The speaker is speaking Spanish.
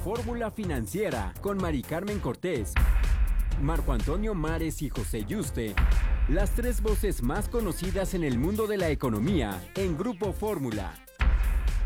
Fórmula Financiera con Mari Carmen Cortés, Marco Antonio Mares y José Yuste, las tres voces más conocidas en el mundo de la economía en Grupo Fórmula.